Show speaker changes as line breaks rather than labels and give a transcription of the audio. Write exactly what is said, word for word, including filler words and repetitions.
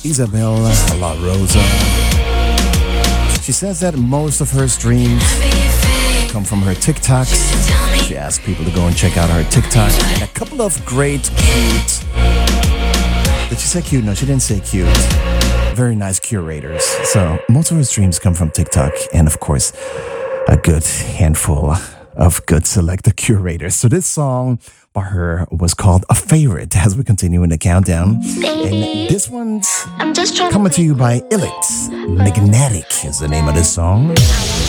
Isabel La Rosa. She says that most of her streams come from her TikToks. She asked people to go and check out her TikTok. And a couple of great, cute. Did she say cute? No, she didn't say cute. Very nice curators. So most of her streams come from TikTok. And of course, a good handful of good selected curators. So this song by her was called A Favorite as we continue in the countdown. And this one's coming to you by Illit. Magnetic is the name of this song.